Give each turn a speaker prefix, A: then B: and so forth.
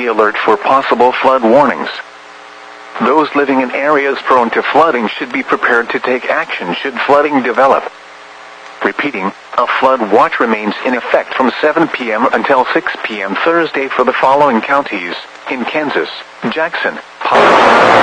A: the alert for possible flood warnings. Those living in areas prone to flooding should be prepared to take action should flooding develop. Repeating, a flood watch remains in effect from 7 p.m. until 6 p.m. Thursday for the following counties: in Kansas, Jackson, Polk.